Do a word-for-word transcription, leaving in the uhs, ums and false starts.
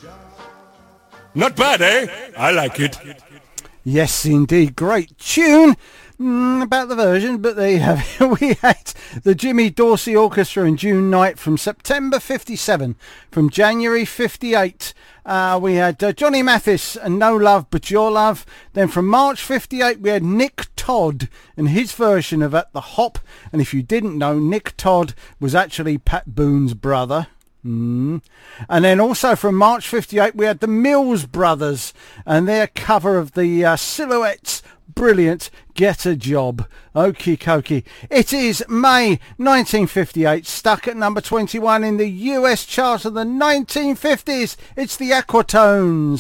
Not bad, eh? I like it. Yes, indeed. Great tune. Mm, about the version, but there you have it. We had the Jimmy Dorsey Orchestra and June Night from September fifty-seven. From January fifty-eight, uh, we had uh, Johnny Mathis and No Love But Your Love. Then from March fifty-eight, we had Nick Todd and his version of At the Hop. And if you didn't know, Nick Todd was actually Pat Boone's brother. Mm. And then also from March fifty-eight, we had the Mills Brothers and their cover of the uh, Silhouettes' brilliant Get a Job. Okie dokie. It is May nineteen fifty-eight, stuck at number twenty-one in the U S chart of the nineteen fifties. It's the Aquatones.